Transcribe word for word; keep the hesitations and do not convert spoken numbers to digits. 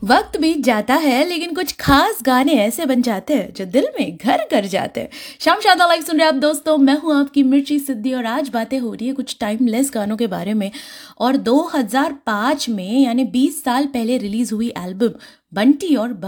वक्त बीत जाता है लेकिन कुछ खास गाने ऐसे बन जाते हैं जो दिल में घर कर जाते हैं। शाम शादा लाइव सुन रहे आप दोस्तों, मैं हूं आपकी मिर्ची सिद्धि और आज बातें हो रही है कुछ टाइमलेस गानों के बारे में। और दो हज़ार पाँच में यानी बीस साल पहले रिलीज हुई एल्बम बंटी और